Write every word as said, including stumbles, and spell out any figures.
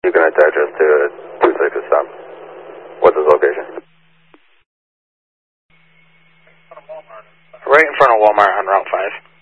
You can attach us to two six stop. What's his location? Right in front of Walmart on Route five.